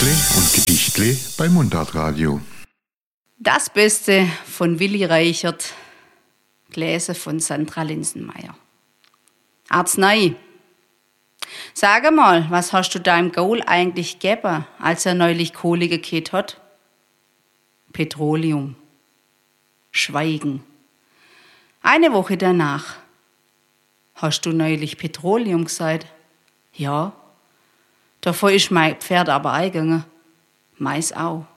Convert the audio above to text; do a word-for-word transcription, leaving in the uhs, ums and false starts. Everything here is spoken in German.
Märkle und Gedichtle bei Mundartradio. Das Beste von Willi Reichert, gelesen von Sandra Linsenmeier. Arznei. Sag mal, was hast du deinem Gaul eigentlich gegeben, als er neulich Kohle gekehrt hat? Petroleum. Schweigen. Eine Woche danach. Hast du neulich Petroleum gesagt? Ja. Davor ist mein Pferd aber eingegangen. Mais auch.